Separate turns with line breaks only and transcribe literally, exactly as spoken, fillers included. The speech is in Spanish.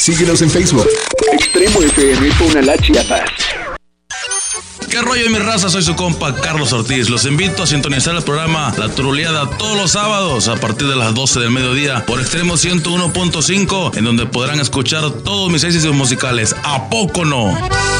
Síguenos en Facebook.
Extremo F M Tonalá, Chiapas.
¿Qué rollo, mi raza? Soy su compa Carlos Ortiz. Los invito a sintonizar el programa La Turuleada todos los sábados a partir de las doce del mediodía por Extremo ciento uno punto cinco, en donde podrán escuchar todos mis éxitos musicales. ¿A poco no?